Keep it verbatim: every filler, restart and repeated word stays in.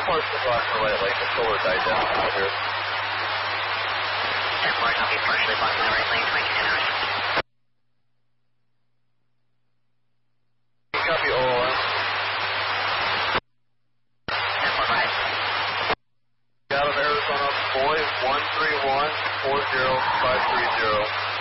partial block to the right lane. The solar died down out here. ten four, copy, partially blocking the right lane, twenty-two hours. Copy O O M. ten four, go ahead. Out of Arizona, boy, one three one, four zero five three zero.